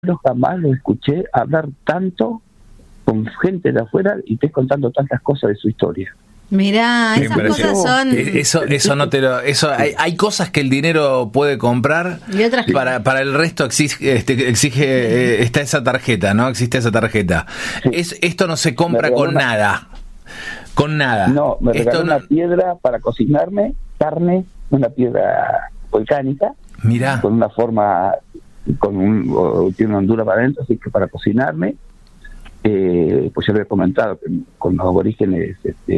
jamás lo escuché hablar tanto con gente de afuera y estés contando tantas cosas de su historia. Mirá, esas cosas son... Eso no te lo... Hay cosas que el dinero puede comprar y otras que... para el resto exige está esa tarjeta, ¿no? Existe esa tarjeta. Sí. Esto no se compra con nada. Con nada. No, me regaló una piedra para cocinarme, carne, una piedra volcánica. Mirá. Con una forma, tiene una hondura para adentro, así que para cocinarme. Pues yo le había comentado que con los aborígenes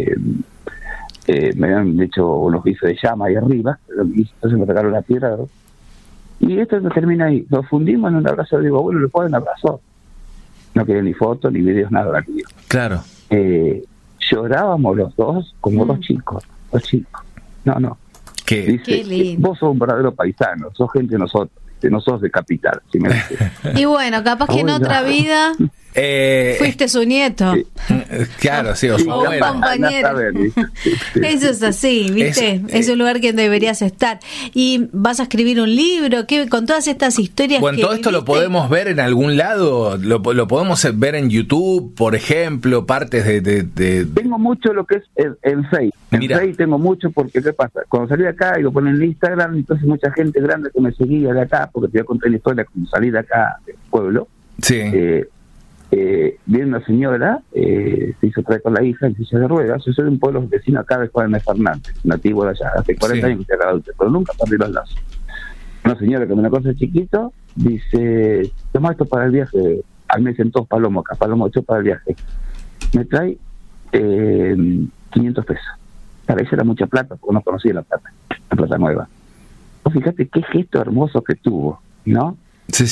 me habían hecho unos bifes de llama ahí arriba, entonces me regaló la piedra, ¿no? Y esto no termina ahí, nos fundimos en un abrazo, digo, bueno, le puedo un abrazo, no quería ni fotos ni videos, nada de aquello. Claro. Llorábamos los dos como dos chicos, no. Dice, Qué lindo. Vos sos un verdadero paisano, sos gente de nosotros, no sos de capital. Si me y bueno, capaz que en otra vida fuiste su nieto. Sí. Claro, sí, o su abuelo. Compañero. Eso es así, ¿viste? Es un lugar que deberías estar. Y vas a escribir un libro, ¿qué? Con todas estas historias. Bueno, todo esto lo podemos ver en algún lado, lo podemos ver en YouTube, por ejemplo, partes de... Tengo mucho lo que es en Facebook. En Facebook tengo mucho porque, ¿qué pasa? Cuando salí de acá y lo ponen en Instagram, entonces mucha gente grande que me seguía de acá, porque te voy a contar la historia como salí de acá, del pueblo. Sí. Viene una señora, se hizo traer con la hija en silla de ruedas. Yo soy de un pueblo vecino acá de Juan Fernández, nativo de allá, hace 40 años que estoy acá adulto, pero nunca perdí los lazos. Una señora que me la conoce chiquito, dice, toma esto para el viaje, al mes en todos Palomo, acá Palomo 8 para el viaje. Me trae 500 pesos. Para ella era mucha plata, porque no conocía la plata nueva. Vos fíjate qué gesto hermoso que tuvo, ¿no? Sí.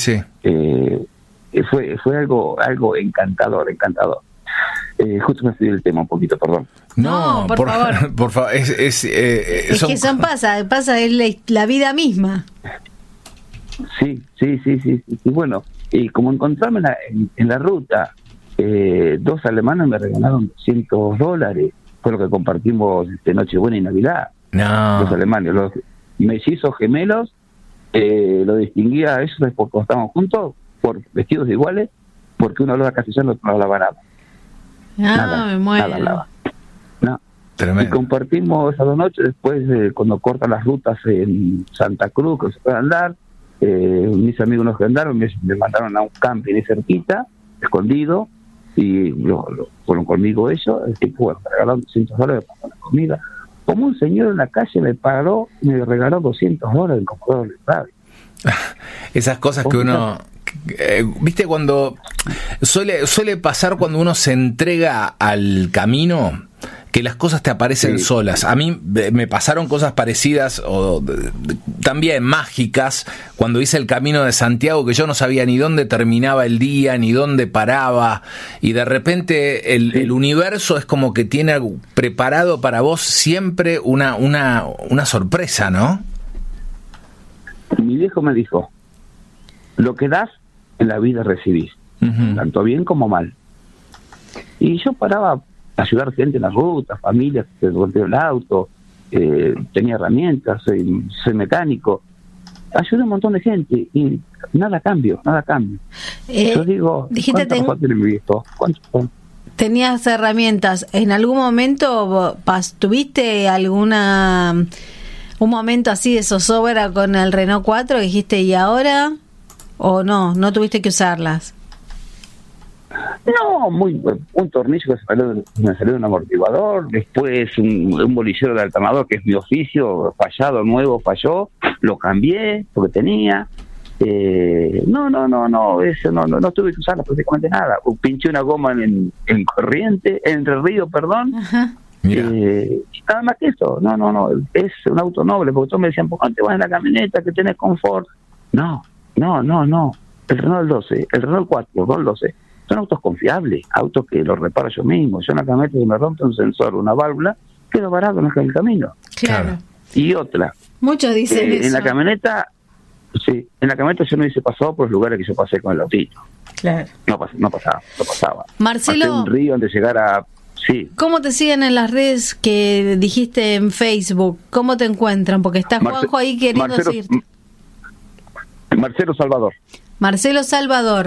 Fue algo encantador. Justo me fui del tema un poquito, perdón. No, por favor. Por favor, es que pasa es la vida misma. Sí. Bueno, y como encontrarme en la ruta, dos alemanes me regalaron $200, fue lo que compartimos Nochebuena y Navidad. No. Los alemanes, los mellizos gemelos, lo distinguía a ellos porque estábamos juntos, por vestidos iguales, porque uno hablaba castellano y otro hablaba árabe. Me muero. Nada hablaba. No. Tremendo. Y compartimos esas 2 noches, después cuando cortan las rutas en Santa Cruz, que se puede andar, mis amigos nos andaron, me mandaron a un camping ahí cerquita, escondido, y fueron conmigo ellos, el tipo, bueno, me regalaron $200 para la comida. Como un señor en la calle me regaló $200 en computador de radio. Esas cosas que uno... ¿Viste cuando suele pasar cuando uno se entrega al camino, que las cosas te aparecen solas? A mí me pasaron cosas parecidas también mágicas cuando hice el Camino de Santiago, que yo no sabía ni dónde terminaba el día ni dónde paraba, y de repente el universo es como que tiene preparado para vos siempre una sorpresa, ¿no? Mi viejo me dijo, lo que das en la vida recibís, tanto bien como mal. Y yo paraba a ayudar gente en las rutas, familias que se volteó el auto, tenía herramientas, soy mecánico, ayudé a un montón de gente y nada cambio. Yo digo, dijiste, ¿cuánto tiene mi viejo? ¿Cuánto? Tenías herramientas. ¿En algún momento tuviste un momento así de zozobra con el Renault 4 que dijiste, ¿y ahora? ¿O no tuviste que usarlas? No, un tornillo que me salió de un amortiguador, después un bolillero de alternador, que es mi oficio, falló, lo cambié porque tenía. Eso no tuve que usarla prácticamente nada. Pinché una goma en corriente, en el río, perdón. Ajá. Nada más que eso. No, es un auto noble, porque todos me decían, ¿por qué no te vas en la camioneta que tenés confort? No. El Renault 12, el Renault 4, el Renault 12 son autos confiables, autos que los reparo yo mismo. Yo en la camioneta, si me rompe un sensor, una válvula, quedo varado en el camino. Claro. Y otra. Muchos dicen eso. En la camioneta yo no hice pasado por los lugares que yo pasé con el autito. Claro. No pasaba. Marcelo. Pasé un río antes de llegar a... Sí. ¿Cómo te siguen en las redes que dijiste en Facebook? ¿Cómo te encuentran? Porque está Juanjo ahí queriendo decirte. Marcelo Salvador. Marcelo Salvador.